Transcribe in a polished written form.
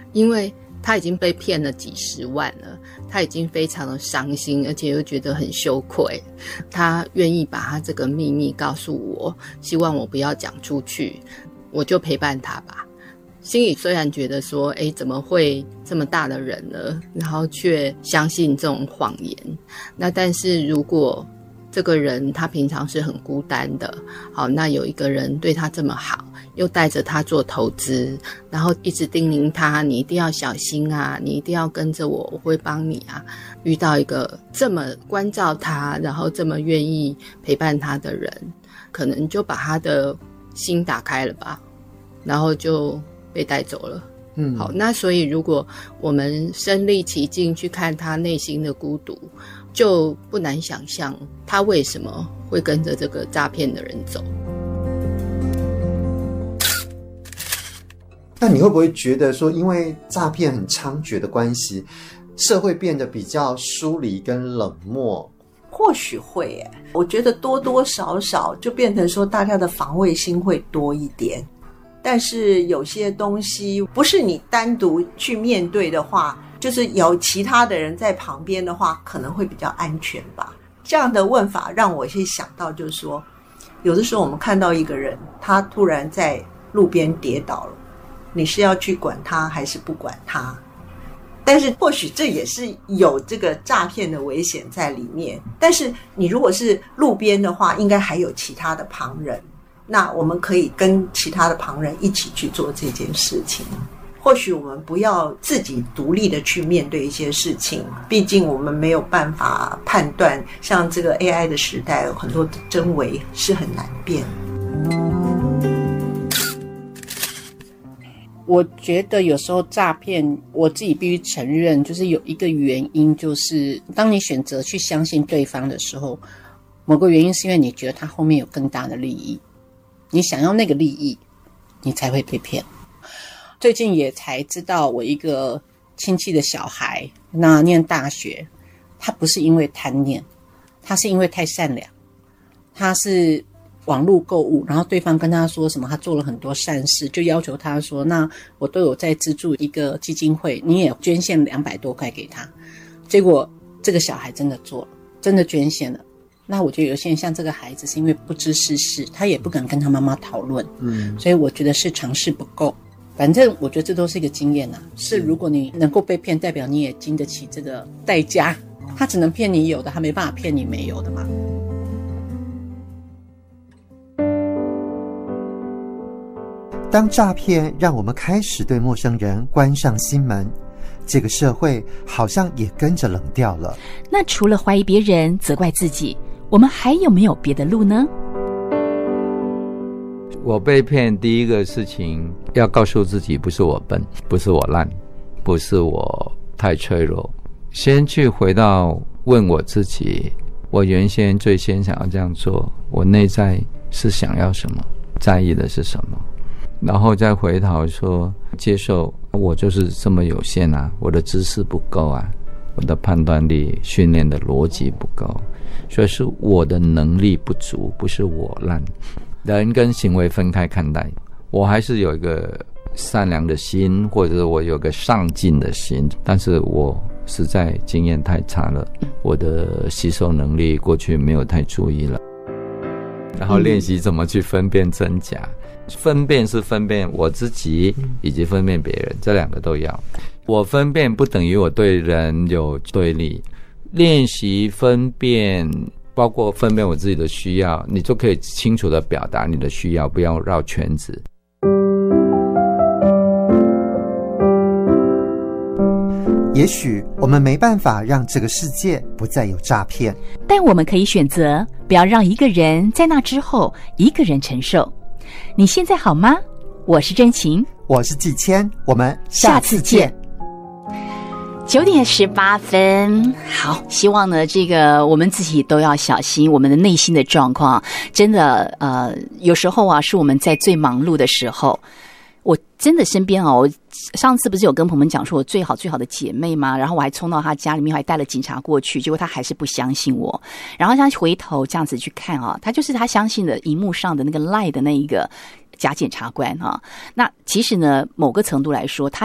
因为他已经被骗了几十万了，他已经非常的伤心，而且又觉得很羞愧，他愿意把他这个秘密告诉我，希望我不要讲出去，我就陪伴他吧。心里虽然觉得说怎么会这么大的人了，然后却相信这种谎言，那但是如果这个人他平常是很孤单的，好，那有一个人对他这么好，又带着他做投资，然后一直叮咛他，你一定要小心啊，你一定要跟着我，我会帮你啊。遇到一个这么关照他，然后这么愿意陪伴他的人，可能就把他的心打开了吧，然后就被带走了。好，那所以如果我们身历其境去看他内心的孤独，就不难想象他为什么会跟着这个诈骗的人走。 那你会不会觉得说，因为诈骗很猖獗的关系，社会变得比较疏离跟冷漠？ 或许会耶，我觉得多多少少就变成说大家的防卫心会多一点。但是有些东西不是你单独去面对的话，就是有其他的人在旁边的话，可能会比较安全吧。这样的问法让我去想到，就是说有的时候我们看到一个人他突然在路边跌倒了，你是要去管他还是不管他？但是或许这也是有这个诈骗的危险在里面。但是你如果是路边的话，应该还有其他的旁人，那我们可以跟其他的旁人一起去做这件事情。或许我们不要自己独立的去面对一些事情，毕竟我们没有办法判断，像这个 AI 的时代，有很多的真伪是很难辨。 我觉得有时候诈骗，我自己必须承认，就是有一个原因，就是当你选择去相信对方的时候，某个原因是因为你觉得他后面有更大的利益，你想要那个利益，你才会被骗。最近也才知道，我一个亲戚的小孩，那念大学，他不是因为贪念，他是因为太善良，他是网络购物，然后对方跟他说什么，他做了很多善事，就要求他说，那我都有在资助一个基金会，你也捐献200多块给他。结果这个小孩真的做了，真的捐献了。那我觉得有些人像这个孩子是因为不知世事，他也不敢跟他妈妈讨论，所以我觉得是尝试不够。反正我觉得这都是一个经验啊，是如果你能够被骗，代表你也经得起这个代价。他只能骗你有的，他没办法骗你没有的嘛。 当诈骗让我们开始对陌生人关上心门，这个社会好像也跟着冷掉了。 那除了怀疑别人、责怪自己，我们还有没有别的路呢？ 我被骗第一个事情要告诉自己，不是我笨，不是我烂，不是我太脆弱，先去回到问我自己，我原先最先想要这样做，我内在是想要什么，在意的是什么，然后再回头说接受我就是这么有限啊，我的知识不够啊，我的判断力训练的逻辑不够，所以是我的能力不足，不是我烂。人跟行为分开看待，我还是有一个善良的心，或者我有个上进的心，但是我实在经验太差了，我的吸收能力过去没有太注意了，然后练习怎么去分辨真假。分辨是分辨我自己以及分辨别人，这两个都要。我分辨不等于我对人有对立，练习分辨包括分辨我自己的需要，你就可以清楚地表达你的需要，不要绕圈子。 也许我们没办法让这个世界不再有诈骗， 但我们可以选择不要让一个人在那之后一个人承受。你现在好吗？我是真情， 我是季谦，我们下次见。 9点18分，好，希望呢，这个我们自己都要小心我们的内心的状况。真的，有时候啊，是我们在最忙碌的时候。我真的身边我上次不是有跟朋友们讲说我最好的姐妹吗？然后我还冲到她家里面，还带了警察过去，结果她还是不相信我。然后她回头这样子去看她就是她相信的荧幕上的那个 LINE 的那一个假检察官那其实呢，某个程度来说，她